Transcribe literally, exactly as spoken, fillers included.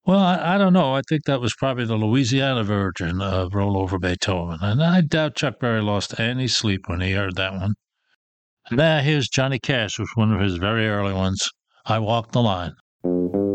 Well, I, I don't know. I think that was probably the Louisiana version of Roll Over Beethoven. And I doubt Chuck Berry lost any sleep when he heard that one. Now, here's Johnny Cash with one of his very early ones, I Walk the Line.